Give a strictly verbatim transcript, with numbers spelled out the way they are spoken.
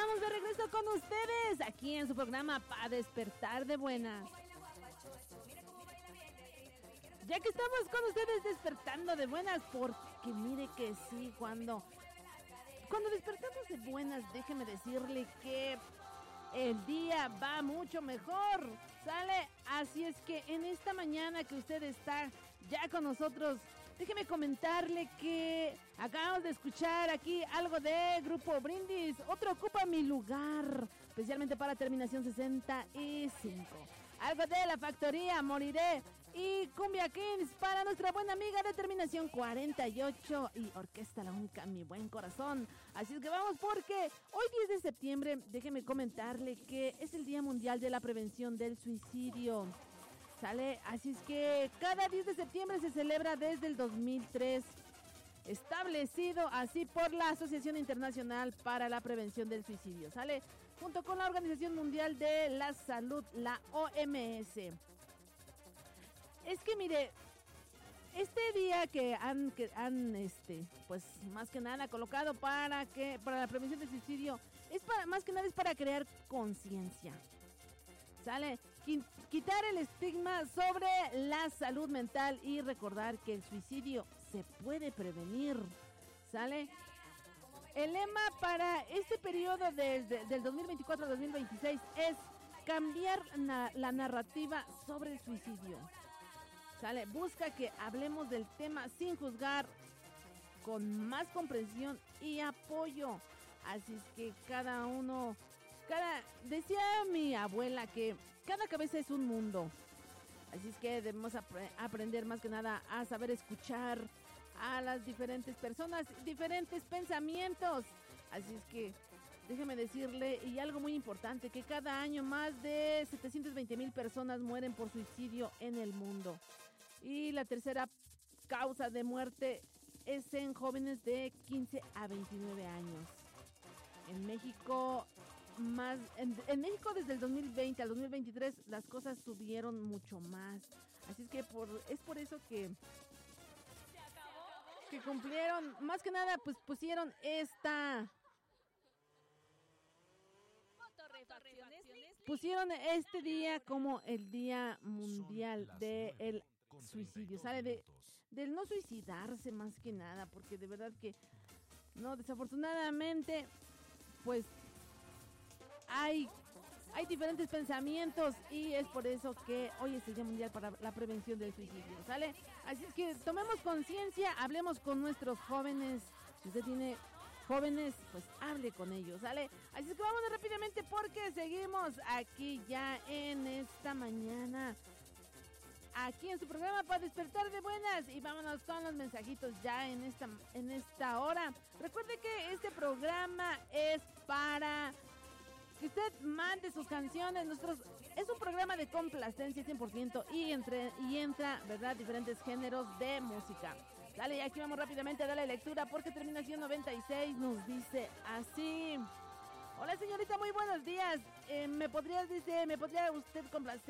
estamos de regreso con ustedes aquí en su programa para despertar de buenas. Ya que estamos con ustedes despertando de buenas, porque mire que sí, cuando cuando despertamos de buenas, déjeme decirle que el día va mucho mejor, ¿sale? Así es que en esta mañana que usted está ya con nosotros, déjeme comentarle que acabamos de escuchar aquí algo de Grupo Brindis, Otro Ocupa Mi Lugar, especialmente para terminación sesenta y cinco. Algo de La Factoría, Moriré, y Cumbia Kings para nuestra buena amiga de terminación cuarenta y ocho y Orquesta La Única, Mi Buen Corazón. Así es que vamos, porque hoy diez de septiembre, déjeme comentarle que es el Día Mundial de la Prevención del Suicidio. ¿Sale? Así es que cada diez de septiembre se celebra desde el dos mil tres, establecido así por la Asociación Internacional para la Prevención del Suicidio, ¿sale? Junto con la Organización Mundial de la Salud, la O M S. Es que mire, este día que han, que han este, pues más que nada colocado para que para la prevención del suicidio, es para más que nada es para crear conciencia. ¿Sale? Quitar el estigma sobre la salud mental y recordar que el suicidio se puede prevenir. ¿Sale? El lema para este periodo desde del dos mil veinticuatro al dos mil veintiséis es cambiar na- la narrativa sobre el suicidio. ¿Sale? Busca que hablemos del tema sin juzgar, con más comprensión y apoyo. Así es que cada uno, cada, decía mi abuela que cada cabeza es un mundo. Así es que debemos ap- aprender más que nada a saber escuchar a las diferentes personas, diferentes pensamientos. Así es que déjeme decirle, y algo muy importante, que cada año más de setecientas veinte mil personas mueren por suicidio en el mundo. Y la tercera causa de muerte es en jóvenes de quince a veintinueve años. En México, más en, en México desde el dos mil veinte al dos mil veintitrés las cosas subieron mucho más. Así es que por, es por eso que que cumplieron, más que nada pues pusieron esta pusieron este día como el Día Mundial del Suicidio, ¿sale? De, del no suicidarse más que nada, porque de verdad que no, desafortunadamente pues hay hay diferentes pensamientos y es por eso que hoy es el Día Mundial para la Prevención del Suicidio, ¿sale? Así es que tomemos conciencia, hablemos con nuestros jóvenes. Si usted tiene jóvenes, pues hable con ellos, ¿sale? Así es que vámonos rápidamente porque seguimos aquí ya en esta mañana, aquí en su programa para despertar de buenas, y vámonos con los mensajitos ya en esta, en esta hora. Recuerde que este programa es para que usted mande sus canciones. Nosotros es un programa de complacencia cien por ciento y, entre, y entra, ¿verdad?, diferentes géneros de música. Dale, y aquí vamos rápidamente a darle lectura porque terminación noventa y seis nos dice así. Hola señorita, muy buenos días. Eh, ¿Me podrías, dice, me podría usted complacer